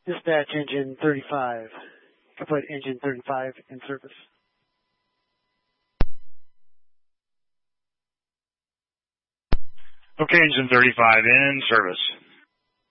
Dispatch engine 35. Complete engine 35 in service. Okay, engine 35 in service.